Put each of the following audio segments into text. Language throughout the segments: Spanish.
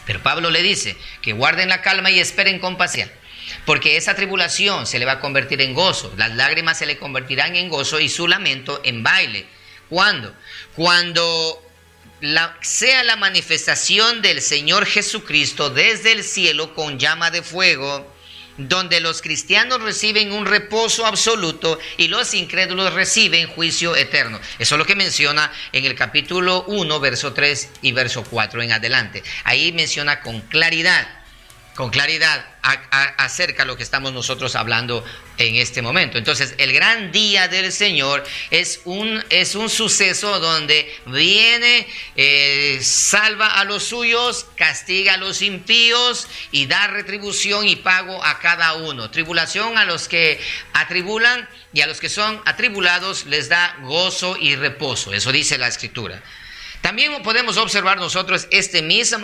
Pero Pablo le dice que guarden la calma y esperen con paciencia, porque esa tribulación se le va a convertir en gozo, las lágrimas se le convertirán en gozo y su lamento en baile. ¿Cuándo? Cuando sea la manifestación del Señor Jesucristo desde el cielo con llama de fuego, donde los cristianos reciben un reposo absoluto y los incrédulos reciben juicio eterno. Eso es lo que menciona en el capítulo 1, verso 3 y verso 4 en adelante. Ahí menciona con claridad acerca de lo que estamos nosotros hablando en este momento. Entonces, el gran día del Señor es un suceso donde viene, salva a los suyos, castiga a los impíos y da retribución y pago a cada uno. Tribulación a los que atribulan, y a los que son atribulados les da gozo y reposo. Eso dice la Escritura. También podemos observar nosotros este mismo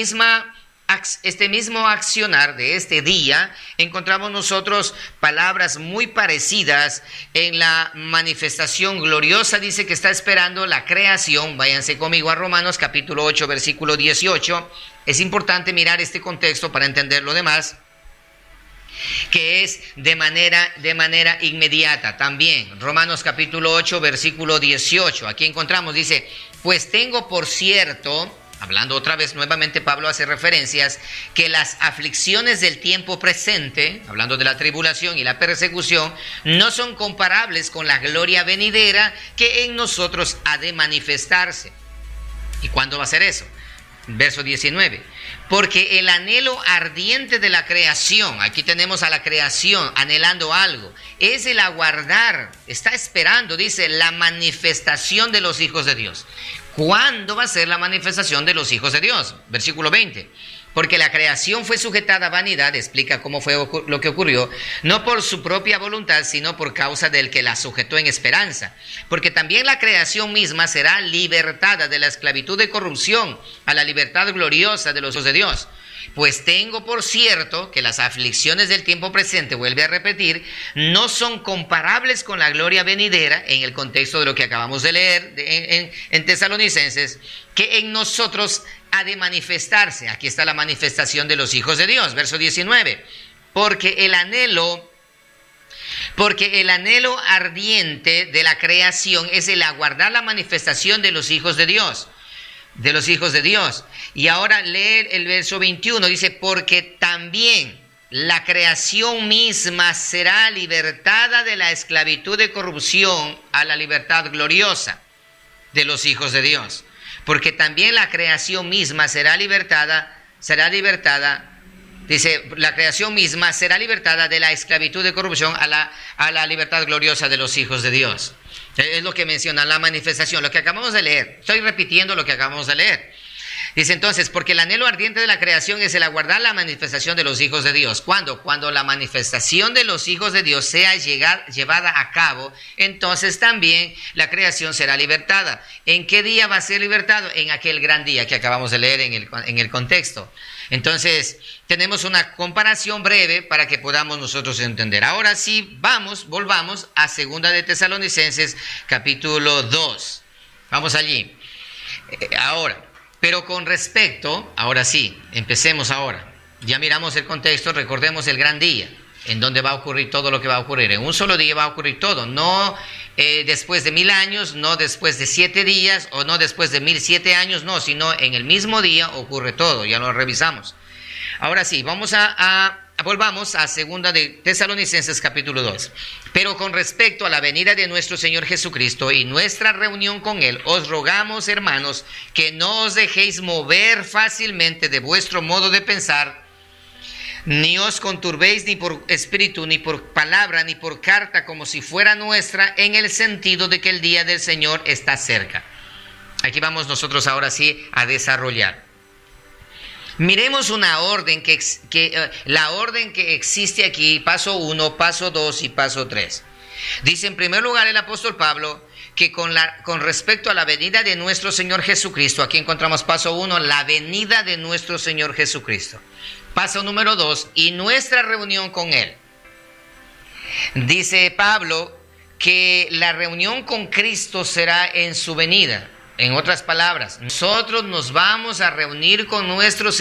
accionar de este día. Encontramos nosotros palabras muy parecidas en la manifestación gloriosa. Dice que está esperando la creación. Váyanse conmigo a Romanos capítulo 8, versículo 18. Es importante mirar este contexto para entender lo demás, que es de manera inmediata. También Romanos capítulo 8, versículo 18. Aquí encontramos, dice, pues tengo por cierto, hablando otra vez, nuevamente Pablo hace referencias, que las aflicciones del tiempo presente, hablando de la tribulación y la persecución, no son comparables con la gloria venidera que en nosotros ha de manifestarse. ¿Y cuándo va a ser eso? Verso 19. Porque el anhelo ardiente de la creación, aquí tenemos a la creación anhelando algo, es el aguardar, está esperando, dice, la manifestación de los hijos de Dios. ¿Cuándo va a ser la manifestación de los hijos de Dios? Versículo 20. Porque la creación fue sujetada a vanidad, explica cómo fue lo que ocurrió, no por su propia voluntad, sino por causa del que la sujetó en esperanza. Porque también la creación misma será libertada de la esclavitud de corrupción a la libertad gloriosa de los hijos de Dios. Pues tengo por cierto que las aflicciones del tiempo presente, vuelve a repetir, no son comparables con la gloria venidera, en el contexto de lo que acabamos de leer en Tesalonicenses, que en nosotros ha de manifestarse. Aquí está la manifestación de los hijos de Dios, verso 19. Porque el anhelo ardiente de la creación es el aguardar la manifestación de los hijos de Dios. Y ahora lee el verso 21, dice, porque también la creación misma será libertada de la esclavitud de corrupción a la libertad gloriosa de los hijos de Dios. Porque también la creación misma será libertada, dice, la creación misma será libertada de la esclavitud de corrupción a la libertad gloriosa de los hijos de Dios. Es lo que menciona la manifestación, lo que acabamos de leer. Estoy repitiendo lo que acabamos de leer. Dice entonces, porque el anhelo ardiente de la creación es el aguardar la manifestación de los hijos de Dios. ¿Cuándo? Cuando la manifestación de los hijos de Dios sea llevada a cabo, entonces también la creación será libertada. ¿En qué día va a ser libertado? En aquel gran día que acabamos de leer en el contexto. Entonces, tenemos una comparación breve para que podamos nosotros entender. Ahora sí, volvamos a 2 de Tesalonicenses, capítulo 2. Vamos allí. Pero con respecto, ahora sí, empecemos ahora. Ya miramos el contexto, recordemos el gran día, en donde va a ocurrir todo lo que va a ocurrir. En un solo día va a ocurrir todo, no después de 1000 años, no después de 7 días, o no después de 1007 años, no, sino en el mismo día ocurre todo, ya lo revisamos. Ahora sí, volvamos a 2 de Tesalonicenses capítulo 2. Pero con respecto a la venida de nuestro Señor Jesucristo y nuestra reunión con Él, os rogamos, hermanos, que no os dejéis mover fácilmente de vuestro modo de pensar, ni os conturbéis ni por espíritu, ni por palabra, ni por carta, como si fuera nuestra, en el sentido de que el día del Señor está cerca. Aquí vamos nosotros ahora sí a desarrollar. Miremos una orden la orden que existe aquí, paso 1, paso 2 y paso 3. Dice en primer lugar el apóstol Pablo que con respecto a la venida de nuestro Señor Jesucristo, aquí encontramos paso 1, la venida de nuestro Señor Jesucristo. Paso número 2, y nuestra reunión con Él. Dice Pablo que la reunión con Cristo será en su venida. En otras palabras, nosotros nos vamos a reunir con nuestro